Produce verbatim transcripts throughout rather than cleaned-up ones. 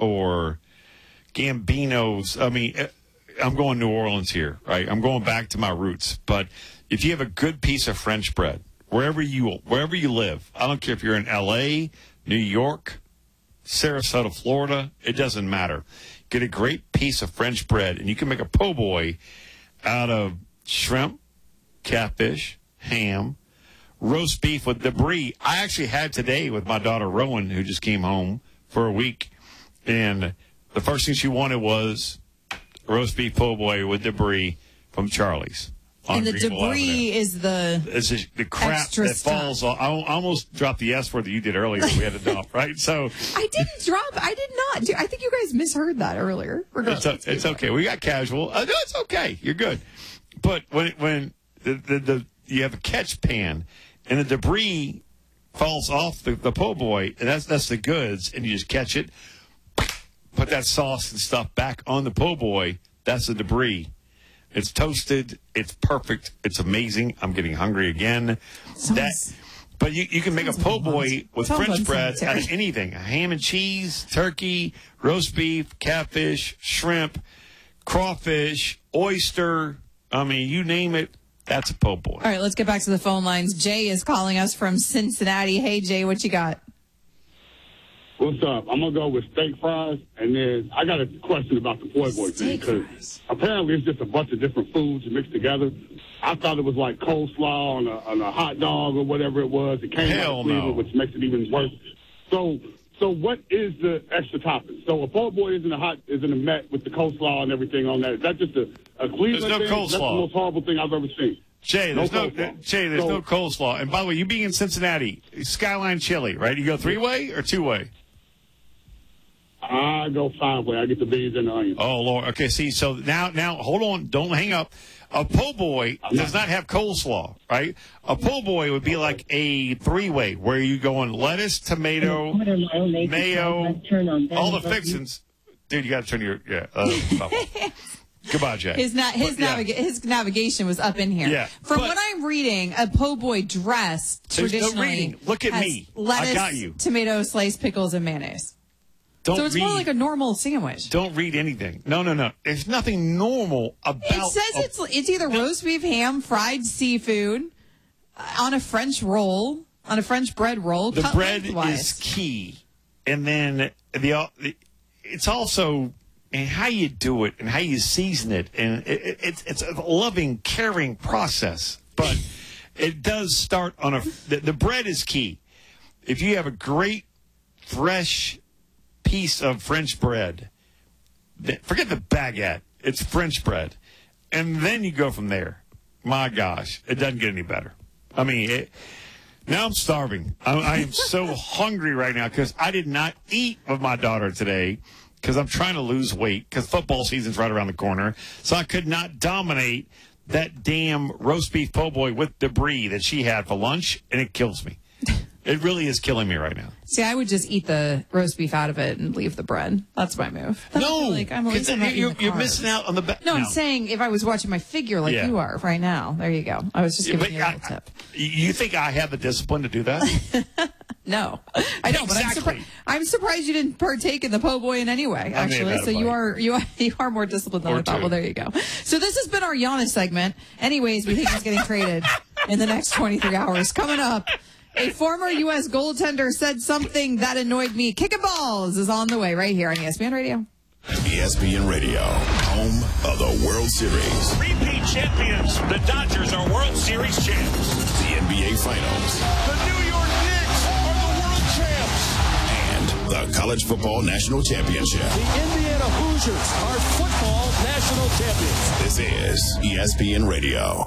or Gambino's. I mean, I'm going New Orleans here, right? I'm going back to my roots. But if you have a good piece of French bread, wherever you wherever you live, I don't care if you're in L A, New York, Sarasota, Florida, it doesn't matter. Get a great piece of French bread, and you can make a po' boy out of shrimp, catfish, ham, roast beef with debris. I actually had today with my daughter Rowan, who just came home for a week, and the first thing she wanted was roast beef po' boy with debris from Charlie's. And the debris is the it's just the crap extra that falls off. I almost dropped the S word that you did earlier. We had to dump, right? So I didn't drop. I did not. Do, I think you guys misheard that earlier. It's, a, it's okay. We got casual. Uh, no, it's okay. You're good. But when when the, the, the you have a catch pan and the debris falls off the, the po' boy, and that's that's the goods, and you just catch it, put that sauce and stuff back on the po' boy. That's the debris. It's toasted. It's perfect. It's amazing. I'm getting hungry again. Sounds, that, but you, you can make a po' boy with Sounds French bread unsanitary. out of anything. Ham and cheese, turkey, roast beef, catfish, shrimp, crawfish, oyster. I mean, you name it, that's a po' boy. All right, let's get back to the phone lines. Jay is calling us from Cincinnati. Hey, Jay, what you got? What's up? I'm going to go with steak fries, and then I got a question about the po' boy thing, because apparently it's just a bunch of different foods mixed together. I thought it was like coleslaw on a, on a hot dog or whatever it was. It came Hell out of Cleveland, no. which makes it even worse. So so what is the extra topping? So a po' boy isn't a hot, isn't a met with the coleslaw and everything on that. Is that just a, a Cleveland There's no thing? coleslaw. That's the most horrible thing I've ever seen. Jay, there's no, No coleslaw. Jay, there's So- no coleslaw. And by the way, you being in Cincinnati, Skyline Chili, right? You go three-way or two-way? I go five way. I get the beans and the onions. Oh, Lord. Okay, see, so now, now, hold on. Don't hang up. A po' boy does not have coleslaw, right? A po' boy would be like a three-way where you go on lettuce, tomato, mayo, all the fixings. Dude, you got to turn your, yeah. Uh, Goodbye, Jay. His na- his, But, yeah. naviga- his navigation was up in here. Yeah, From but- what I'm reading, a po' boy dress There's no traditionally reading. Look at has me. I lettuce, got you. tomato, sliced pickles, and mayonnaise. Don't So it's read, more like a normal sandwich. Don't read anything. No, no, no. There's nothing normal about It says a- it's it's either roast beef, ham, fried seafood, uh, on a French roll, on a French bread roll. The cut bread lengthwise. is key, and then the it's also and how you do it and how you season it, and it, it, it's it's a loving, caring process. But it does start on a the, the bread is key. If you have a great fresh piece of French bread, th- forget the baguette. It's French bread, and then you go from there. My gosh, it doesn't get any better. I mean, it, now I'm starving. I, I am so hungry right now because I did not eat with my daughter today because I'm trying to lose weight because football season's right around the corner. So I could not dominate that damn roast beef po' boy with debris that she had for lunch, and it kills me. It really is killing me right now. See, I would just eat the roast beef out of it and leave the bread. That's my move. Then I No, feel like I'm, at least I'm not you're, eating the you're carbs. missing out on the best. No, I'm saying if I was watching my figure like Yeah. you are right now. There you go. I was just giving But you a I- little tip. You think I have the discipline to do that? No, I don't. But I'm, Exactly. surpri- I'm surprised you didn't partake in the po' boy in any way. I may Actually, have had a so you bite. are you are you are more disciplined than Or I thought. two. Well, there you go. So this has been our Giannis segment. Anyways, we think he's getting traded in the next twenty-three hours. Coming up, a former U S goaltender said something that annoyed me. Kicking balls is on the way right here on E S P N Radio. E S P N Radio, home of the World Series, Repeat champions. The Dodgers are World Series champs. the N B A Finals, The New York Knicks are the world champs. and the College Football National Championship. The Indiana Hoosiers are football national champions. This is E S P N Radio.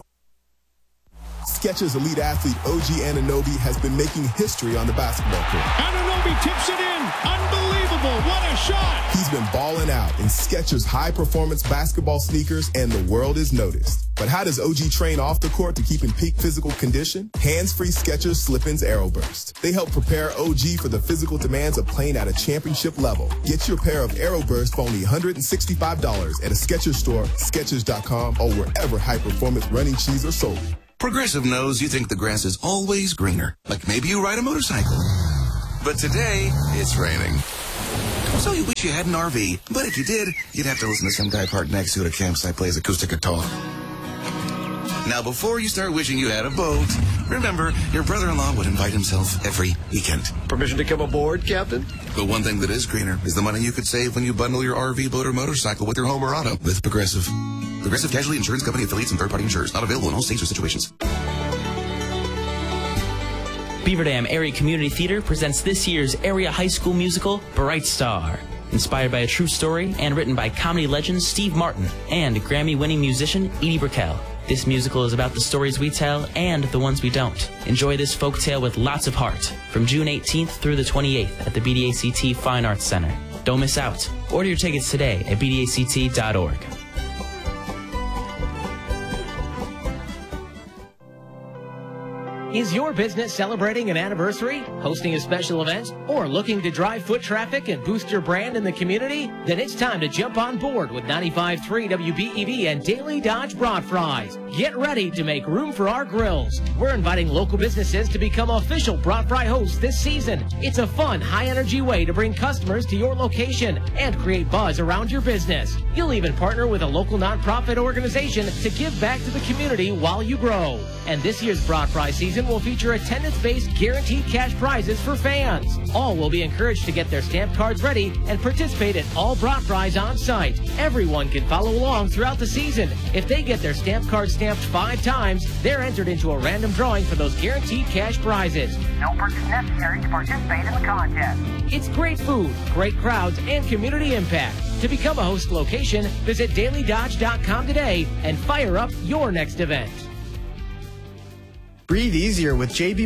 Skechers elite athlete O G Anunoby has been making history on the basketball court. Anunoby tips it in. Unbelievable. What a shot. He's been balling out in Skechers high-performance basketball sneakers, and the world is noticed. But how does O G train off the court to keep in peak physical condition? Hands-free Skechers Slip-ins Aeroburst. They help prepare O G for the physical demands of playing at a championship level. Get your pair of Aeroburst for only one hundred sixty-five dollars at a Skechers store, Skechers dot com, or wherever high-performance running shoes are sold. Progressive knows you think the grass is always greener. Like maybe you ride a motorcycle. But today, it's raining. So you wish you had an R V, but if you did, you'd have to listen to some guy parked next to it at a campsite plays acoustic guitar. Now, before you start wishing you had a boat, remember, your brother-in-law would invite himself every weekend. Permission to come aboard, Captain? But one thing that is greener is the money you could save when you bundle your R V, boat, or motorcycle with your home or auto with Progressive. Progressive Casualty Insurance Company affiliates and third-party insurers. Not available in all states or situations. Beaver Dam Area Community Theater presents this year's area high school musical, Bright Star. Inspired by a true story and written by comedy legend Steve Martin and Grammy-winning musician Edie Brickell. This musical is about the stories we tell and the ones we don't. Enjoy this folktale with lots of heart from June eighteenth through the twenty-eighth at the B D A C T Fine Arts Center. Don't miss out. Order your tickets today at b d a c t dot org. Is your business celebrating an anniversary, hosting a special event, or looking to drive foot traffic and boost your brand in the community? Then it's time to jump on board with ninety-five point three W B E V and Daily Dodge Broad Fries. Get ready to make room for our grills. We're inviting local businesses to become official Broad Fry hosts this season. It's a fun, high-energy way to bring customers to your location and create buzz around your business. You'll even partner with a local nonprofit organization to give back to the community while you grow. And this year's Broad Fry season will feature attendance-based guaranteed cash prizes for fans. All will be encouraged to get their stamp cards ready and participate at all Broad Fries on site. Everyone can follow along throughout the season. If they get their stamp card stamped five times, they're entered into a random drawing for those guaranteed cash prizes. No purchase necessary to participate in the contest. It's great food, great crowds, and community impact. To become a host location, visit daily dodge dot com today and fire up your next event. Breathe easier with J B